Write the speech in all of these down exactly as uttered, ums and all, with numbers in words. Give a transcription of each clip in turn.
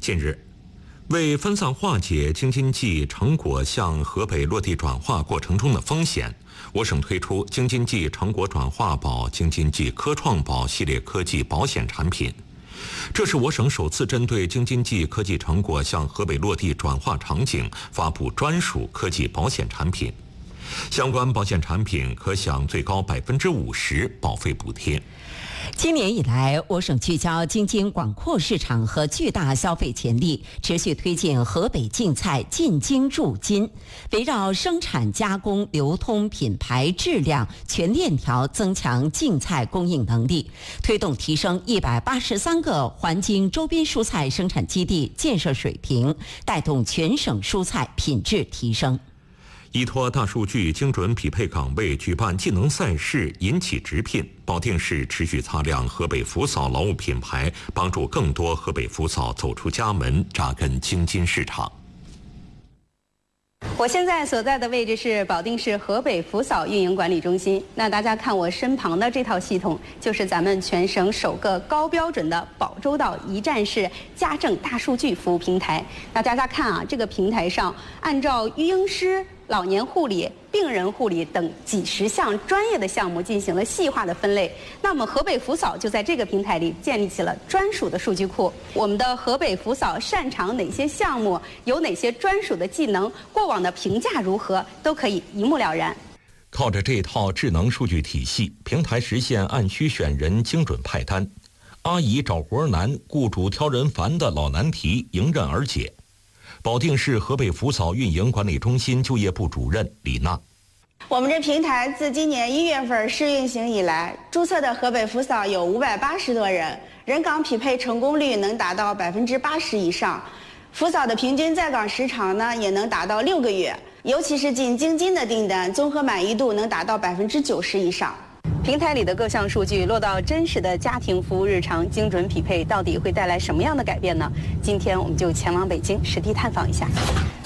近日，为分散化解京津冀成果向河北落地转化过程中的风险，我省推出京津冀成果转化保、京津冀科创保系列科技保险产品。这是我省首次针对京津冀科技成果向河北落地转化场景发布专属科技保险产品。相关保险产品可享最高百分之五十保费补贴。 今年以来，我省聚焦京津广阔市场和巨大消费潜力，持续推进河北晋菜进京驻京，围绕生产、加工、流通、品牌、质量全链条增强晋菜供应能力，推动提升一百八十三个环京周边蔬菜生产基地建设水平，带动全省蔬菜品质提升。 依托大数据精准匹配岗位举办技能赛事，引起直聘。保定市持续擦亮河北福嫂劳务品牌，帮助更多河北福嫂走出家门，扎根京津市场。 我现在所在的位置是保定市河北福嫂运营管理中心。那大家看我身旁的这套系统，就是咱们全省首个高标准的保州道一站式家政大数据服务平台。那大家看啊，这个平台上按照育婴师、老年护理、病人护理等几十项专业的项目进行了细化的分类。那么河北福嫂就在这个平台里建立起了专属的数据库。我们的河北福嫂擅长哪些项目，有哪些专属的技能，过往的评价如何，都可以一目了然。 靠着这套智能数据体系，平台实现按需选人、精准派单，阿姨找活难、雇主挑人烦的老难题迎刃而解。保定市河北福嫂运营管理中心就业部主任李娜。 我们这平台自今年一月份试运行以来，注册的河北福嫂有五百八十多人，人岗匹配成功率能达到百分之八十以上，福嫂的平均在岗时长呢也能达到六个月，尤其是进京津的订单，综合满意度能达到百分之九十以上。 平台里的各项数据落到真实的家庭服务日常，精准匹配，到底会带来什么样的改变呢？今天我们就前往北京实地探访一下。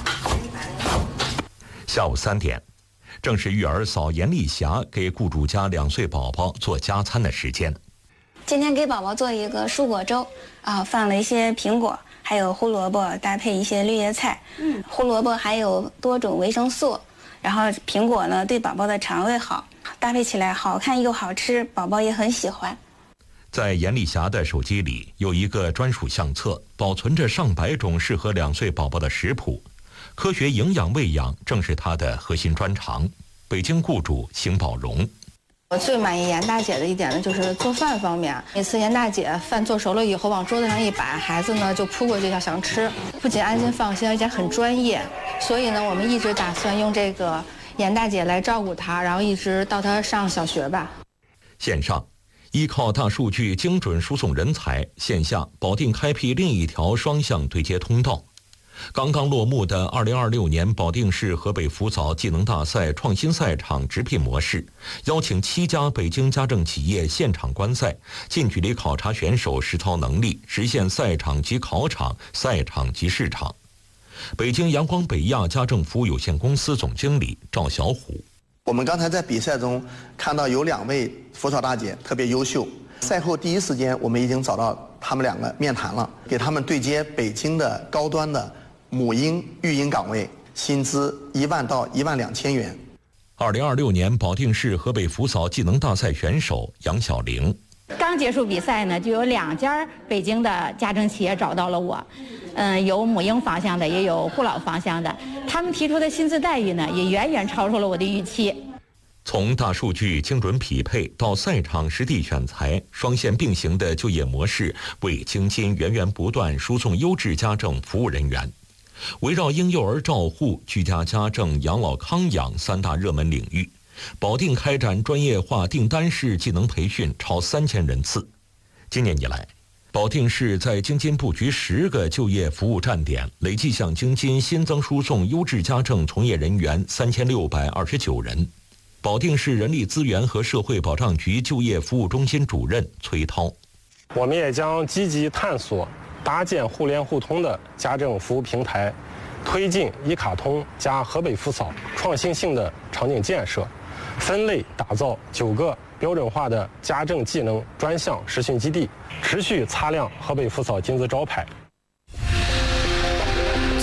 下午三点，正是育儿嫂严丽霞给雇主家两岁宝宝做加餐的时间。 今天给宝宝做一个蔬果粥啊，放了一些苹果，还有胡萝卜，搭配一些绿叶菜。嗯，胡萝卜还有多种维生素，然后苹果呢对宝宝的肠胃好。搭配起来好看又好吃，宝宝也很喜欢。 在严丽霞的手机里有一个专属相册，保存着上百种适合两岁宝宝的食谱。科学营养喂养正是她的核心专长。北京雇主邢宝荣。 我最满意严大姐的一点呢，就是做饭方面。每次严大姐饭做熟了以后，往桌子上一摆，孩子呢就扑过去要想吃，不仅安心放心，而且很专业。所以呢，我们一直打算用这个严大姐来照顾他，然后一直到他上小学吧。 线上，依靠大数据精准输送人才；线下，保定开辟另一条双向对接通道。刚刚落幕的二零二六年保定市河北福嫂技能大赛创新赛场直聘模式，邀请七家北京家政企业现场观赛，近距离考察选手实操能力，实现赛场即考场、赛场即市场。北京阳光北亚家政服务有限公司总经理赵小虎。 我们刚才在比赛中看到有两位福嫂大姐特别优秀，赛后第一时间我们已经找到他们两个面谈了，给他们对接北京的高端的母婴育婴岗位，薪资一万到一万两千元。 二零二六年保定市河北福嫂技能大赛选手杨小玲。 刚结束比赛呢，就有两家北京的家政企业找到了我，嗯，有母婴方向的，也有护老方向的。他们提出的薪资待遇呢，也远远超出了我的预期。 从大数据精准匹配到赛场实地选材，双线并行的就业模式，为京津源源不断输送优质家政服务人员。围绕婴幼儿照护、居家家政、养老康养三大热门领域，保定开展专业化订单式技能培训超三千人次。今年以来，保定市在京津布局十个就业服务站点，累计向京津新增输送优质家政从业人员三千六百二十九人。保定市人力资源和社会保障局就业服务中心主任崔涛。 我们也将积极探索搭建互联互通的家政服务平台，推进一卡通加河北福嫂创新性的场景建设，分类打造九个标准化的家政技能专项实训基地，持续擦亮河北福嫂金字招牌。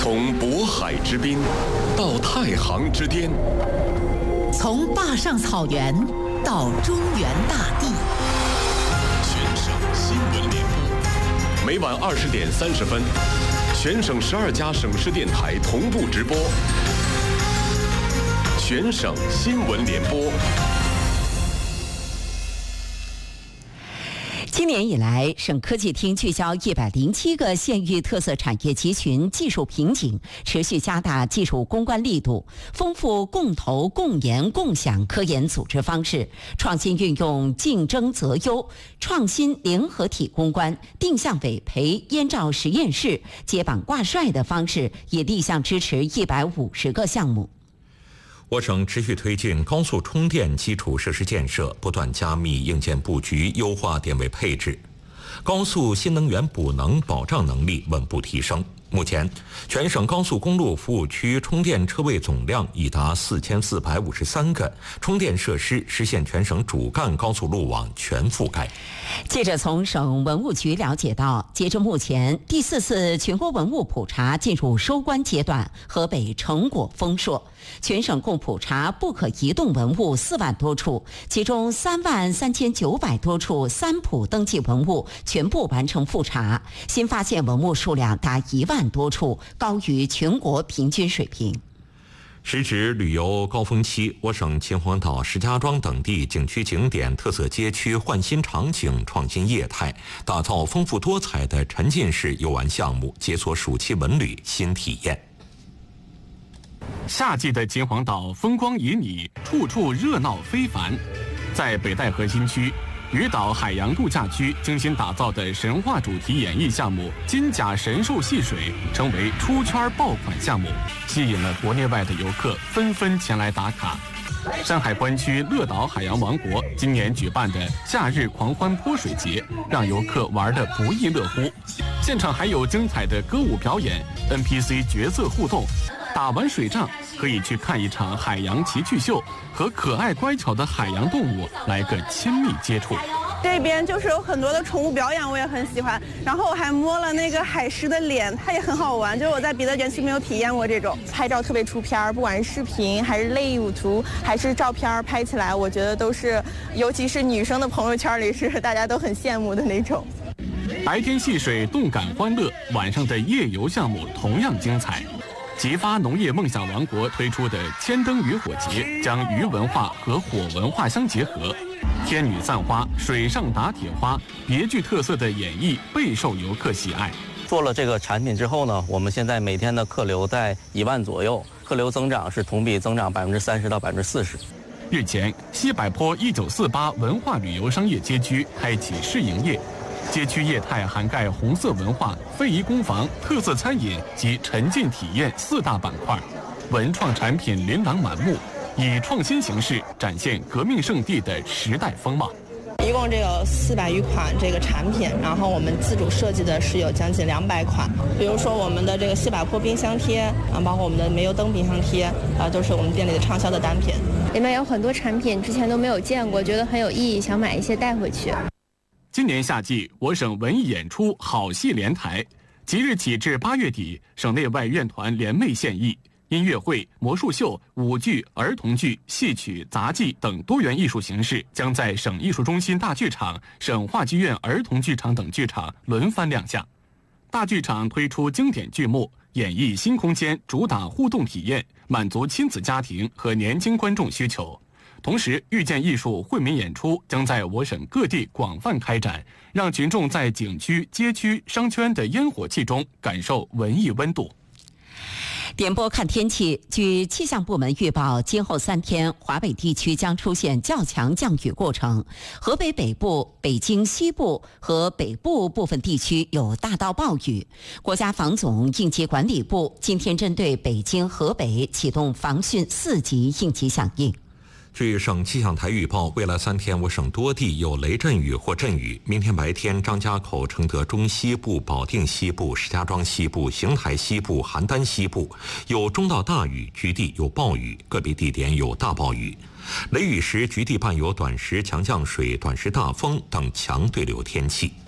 从渤海之滨到太行之巅， 从坝上草原到中原大地， 全省新闻联播，每晚二十点三十分，全省十二家省市电台同步直播。全省新闻联播。 今年以来，省科技厅聚焦一百零七个县域特色产业集群技术瓶颈，持续加大技术攻关力度，丰富共投、共研、共享科研组织方式，创新运用竞争择优、创新联合体攻关、定向委培、燕赵实验室、接榜挂帅的方式，也立项支持一百五十个项目。 我省持续推进高速充电基础设施建设，不断加密硬件布局，优化点位配置，高速新能源补能保障能力稳步提升。目前，全省高速公路服务区充电车位总量已达四千四百五十三个，充电设施实现全省主干高速路网全覆盖。 记者从省文物局了解到，截至目前，第四次全国文物普查进入收官阶段，河北成果丰硕。全省共普查不可移动文物四万多处，其中三万三千九百多处三普登记文物全部完成复查，新发现文物数量达一万多处，高于全国平均水平。 时值旅游高峰期，我省秦皇岛、石家庄等地景区景点、特色街区换新场景、创新业态，打造丰富多彩的沉浸式游玩项目，解锁暑期文旅新体验。 夏季的秦皇岛风光旖旎，处处热闹非凡。在北戴河新区鱼岛海洋度假区精心打造的神话主题演绎项目金甲神兽戏水成为出圈爆款项目，吸引了国内外的游客纷纷前来打卡。山海关区乐岛海洋王国今年举办的夏日狂欢泼水节，让游客玩得不亦乐乎。现场还有精彩的歌舞表演、N P C 角色互动。打完水仗，可以去看一场海洋奇趣秀，和可爱乖巧的海洋动物来个亲密接触。 这边就是有很多的宠物表演，我也很喜欢。然后我还摸了那个海狮的脸，它也很好玩。就是我在别的园区没有体验过这种，拍照特别出片儿，不管是视频还是类舞图还是照片，拍起来我觉得都是，尤其是女生的朋友圈里是大家都很羡慕的那种。 白天戏水动感欢乐，晚上的夜游项目同样精彩。吉发农业梦想王国推出的千灯渔火节，将渔文化和火文化相结合，天女散花、水上打铁花，别具特色的演绎备受游客喜爱。 做了这个产品之后呢，我们现在每天的客流在一万左右，客流增长是同比增长百分之三十到百分之四十。 日前，西柏坡一九四八文化旅游商业街区开启试营业。街区业态涵盖红色文化、非遗工坊、特色餐饮及沉浸体验四大板块，文创产品琳琅满目，以创新形式展现革命圣地的时代风貌。 一共这有四百余款这个产品，然后我们自主设计的是有将近两百款，比如说我们的这个西柏坡冰箱贴啊，包括我们的煤油灯冰箱贴啊，都是我们店里的畅销的单品。 里面有很多产品之前都没有见过，觉得很有意义，想买一些带回去。 今年夏季，我省文艺演出好戏连台，即日起至八月底，省内外院团联袂献艺，音乐会、魔术秀、舞剧、儿童剧、戏曲、杂技等多元艺术形式将在省艺术中心大剧场、省话剧院儿童剧场等剧场轮番亮相。大剧场推出经典剧目，演绎新空间，主打互动体验，满足亲子家庭和年轻观众需求。同时，遇见艺术惠民演出将在我省各地广泛开展，让群众在景区、街区、商圈的烟火气中感受文艺温度。 点播看天气，据气象部门预报，今后三天华北地区将出现较强降雨过程，河北北部、北京西部和北部部分地区有大到暴雨。国家防总应急管理部今天针对北京、河北启动防汛四级应急响应。 据省气象台预报，未来三天我省多地有雷阵雨或阵雨。明天白天，张家口、承德中西部、保定西部、石家庄西部、邢台西部、邯郸西部有中到大雨，局地有暴雨，个别地点有大暴雨。雷雨时，局地伴有短时强降水、短时大风等强对流天气。